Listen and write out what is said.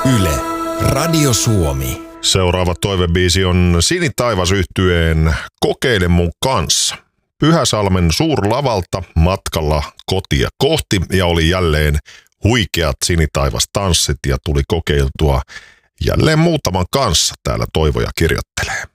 Yle, Radio Suomi. Seuraava toivebiisi on Sinitaivas -yhtyeen Kokeile mun kanssa. Pyhäsalmen suurlavalta matkalla kotia kohti ja oli jälleen huikeat sinitaivas-tanssit ja tuli kokeiltua jälleen muutaman kanssa, täällä Toivoja kirjoittelee.